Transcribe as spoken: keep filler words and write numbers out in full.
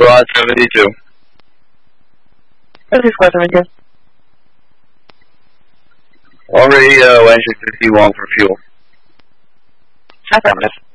Squad seventy-two. This is Squad seventy-two. Already uh, landing fifty-one for fuel. Affirmative.